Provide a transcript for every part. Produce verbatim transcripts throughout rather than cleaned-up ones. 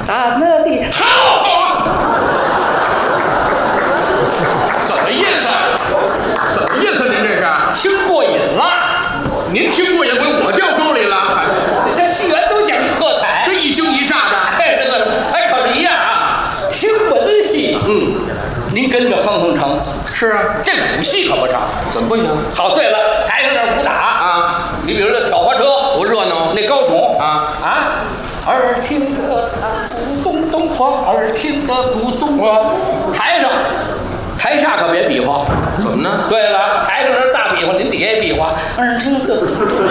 啊，那的好， 怎么意思？怎么意思？您这是听过瘾了。 您听过瘾，回我掉沟里了。 这戏园都讲喝彩， 这一惊一乍的。 哎，这个哎，可是一样啊。听文戏， 嗯， 您跟着哼哼成。 是啊， 这武戏可不成。 怎么不行？ 好，对了，台上那武打啊， 你比如说挑花车， 多热闹！ 那高宠啊啊，耳听得鼓咚咚哐，耳听得鼓咚哐。台上，台下可别比划。 怎么呢？ 对了，台上人大比划，您底下也比划，耳听得。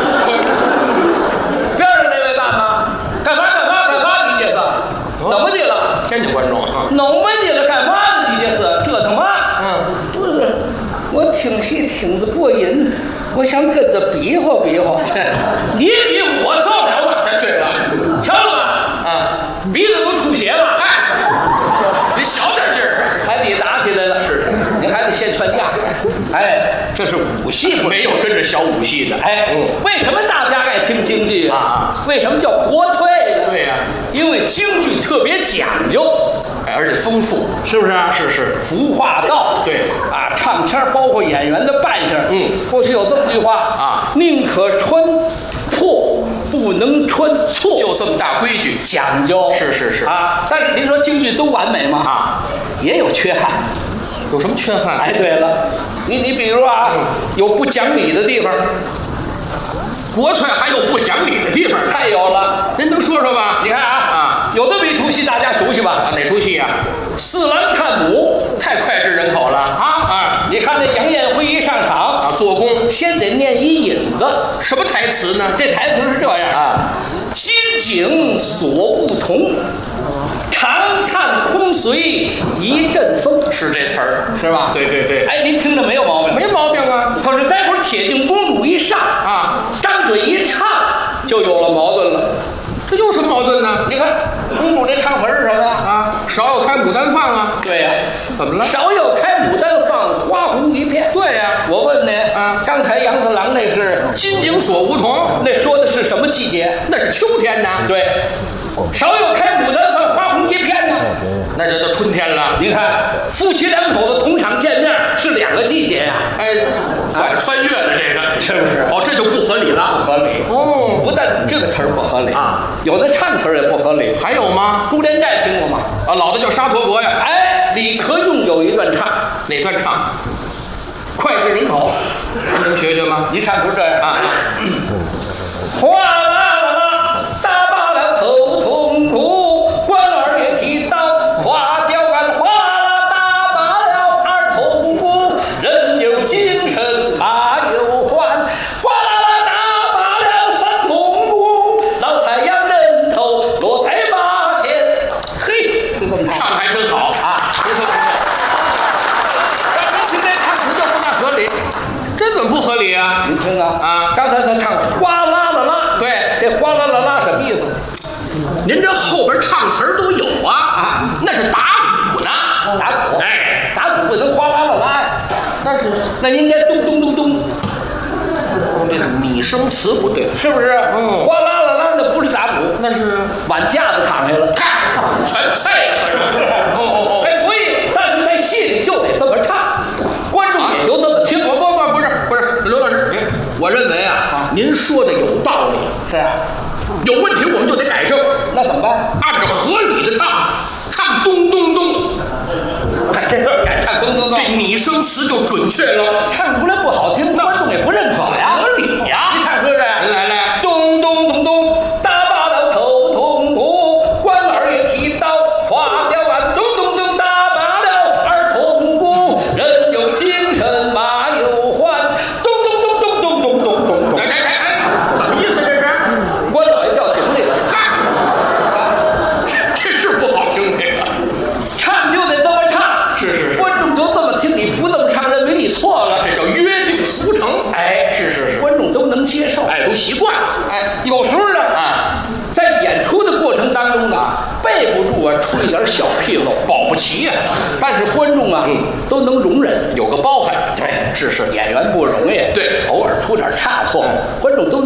边上那位大妈，干嘛干嘛干嘛？你这是怎么的了？ 天津观众啊， 弄么的了？干嘛呢？你这是折腾嘛？ 嗯， 不是，我听戏听着过瘾，我想跟着比划比划。你比我受了吗？ 对了， 瞧了吧？ 啊， 鼻子都出血了。 哎，你小点劲儿， 还得打起来了。是，你还得先劝架。哎，这是武戏， 没有跟着小武戏的。 哎， 嗯， 为什么大家爱听京剧啊？ 为什么叫国粹呢？ 对呀， 因为京剧特别讲究， 哎，而且丰富， 是不是？ 是是， 服化道， 对啊，唱腔包括演员的扮相， 嗯， 过去有这么句话啊， 宁可穿破，不能穿错， 就这么大规矩， 讲究， 是是是啊。但是您说京剧都完美吗？ 啊， 也有缺憾。 有什么缺憾？ 哎，对了，你你比如啊， 嗯有不讲理的地方， 国粹还有不讲理的地方， 太有了。 您能说说吧？ 你看啊， 啊， 有这么一出戏大家熟悉吧？ 啊，哪出戏呀？ 四郎探母太脍炙人口了啊啊！ 你看这杨艳辉一上场啊，做工先得念一引子， 什么台词呢？ 这台词是这样啊， 金井锁不同，长叹空随一阵风， 是这词儿， 是吧？ 对对对， 哎，您听着没有毛病？ 没毛病啊。 可是待会儿铁镜公主一上啊， 张嘴一唱，就有了矛盾了。 这有什么矛盾呢？ 你看，公主这唱词是什么呀？ 啊，少有开牡丹放啊。 对呀、 怎么了？ 少有开牡丹放，花红一片。 对呀、 我问你， 啊刚才杨四郎那是金井锁梧桐， 那说的是什么季节？ 那是秋天呢。 对，少有开牡丹放，花红一片呢。 那就到春天了。 你看，夫妻两口子同场见面是两个季节呀、 哎，快穿越了这个， 是不是？ 哦，这就不合理了。 不合理。 哦， 不但这个词儿不合理啊， 有的唱词儿也不合理。 还有吗？ 珠帘寨听过吗？ 啊，老的叫沙陀佛呀。 哎，李可用有一段唱， 哪段唱？ 脍炙人口。 能学学吗？ 一唱出这样啊， 哗啦啦啦，打罢了头痛苦，官儿也提刀，花雕杆，哗啦打罢了二痛苦，人有精神马有患，哗啦啦打罢了三痛苦，老太阳人头落在马前。嘿，就这么唱。 唱还真好啊， 不错不错。 让您听这唱词就不大合理。 这怎么不合理啊？ 您听啊啊刚才他唱哗啦啦啦， 对这哗啦啦啦什么意思？ 您这后边唱词儿都有啊啊，那是打鼓呢。 打鼓， 哎， 打鼓不能哗啦啦啦呀， 但是那应该咚咚咚咚， 这个拟声词不对， 是不是？ 嗯哗啦啦啦那不是打鼓， 那是碗架子躺下了。 嗨，全废了，合着。哦哦哦， 哎，所以但是在戏里就得这么唱，观众也就这么听。 不不不，不是不是，刘老师，您我认为啊，您说的有道理， 是啊， 有问题我们就得改正， 那怎么办？ 按照合理的唱，唱咚咚咚， 哎，这段改唱咚咚咚， 这拟声词就准确了， 唱出来不好听，观众也不认可呀。 合理呀。 你唱是不是？ 来来， 咚咚咚咚，打罢了头痛苦，官儿也提刀，花雕杆，咚咚咚，打罢了二痛苦，人有精神马有患，咚咚咚咚咚咚咚咚咚哎。哎哎哎，怎么意思这是？ 官老爷掉井里了， 嗨，这是不好听这个。 唱就得这么唱， 是是是观众就这么听，你不这么唱，认为你错了， 这叫约定俗成。 哎， 是是是， 观众都能接受。 哎，都习惯了。 哎，有时候呢， 啊， 在演出的过程当中呢，背不住啊，出一点小纰漏， 保不齐呀、 但是观众啊， 嗯都能容忍。 有个包涵。 对， 是是， 演员不容易， 对偶尔出点差错，观众都